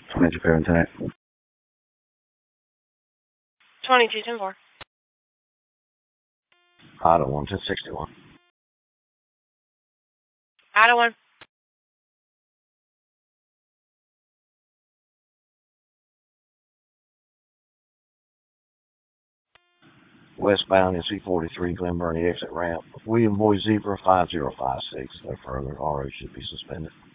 22 Fair and Tonight. 22-10-4. Auto 1, 1061. Auto 1. Westbound SC43 Glen Burnie exit ramp. William Boy Zebra 5056. No further. RO should be suspended.